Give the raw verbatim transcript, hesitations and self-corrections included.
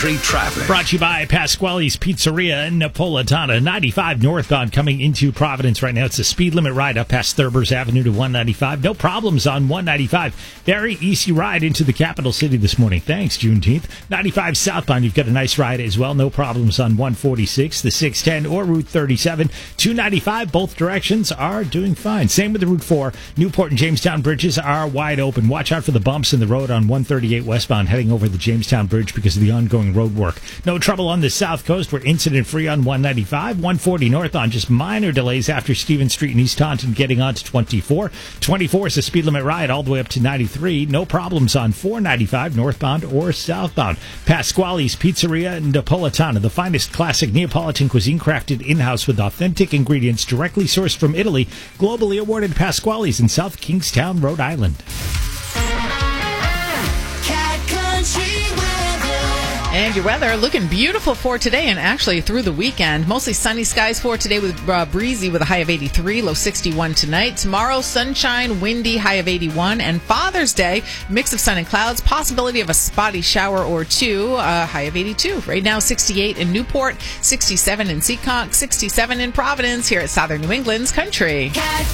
Country traffic. Brought to you by Pasquale's Pizzeria in Napolitana. ninety-five northbound coming into Providence right now. It's a speed limit ride up past Thurbers Avenue to one ninety-five. No problems on one ninety-five. Very easy ride into the capital city this morning. Thanks, Juneteenth. ninety-five southbound, you've got a nice ride as well. No problems on one forty-six, the six ten, or Route thirty-seven. two ninety-five, both directions are doing fine. Same with the Route four. Newport and Jamestown bridges are wide open. Watch out for the bumps in the road on one thirty-eight westbound heading over the Jamestown Bridge because of the ongoing road work. No trouble on the south coast. We're incident-free on one ninety-five. one forty north on just minor delays after Stevens Street in East Taunton getting on to twenty-four. twenty-four is a speed limit ride all the way up to ninety-three. No problems on four ninety-five northbound or southbound. Pasquale's Pizzeria Napolitana, the finest classic Neapolitan cuisine crafted in-house with authentic ingredients directly sourced from Italy. Globally awarded Pasquale's in South Kingstown, Rhode Island. And your weather looking beautiful for today and actually through the weekend. Mostly sunny skies for today with uh, breezy with a high of eighty-three, low sixty-one tonight. Tomorrow, sunshine, windy, high of eighty-one. And Father's Day, mix of sun and clouds, possibility of a spotty shower or two, uh, high of eighty-two. Right now, sixty-eight in Newport, sixty-seven in Seekonk, sixty-seven in Providence here at Southern New England's Country.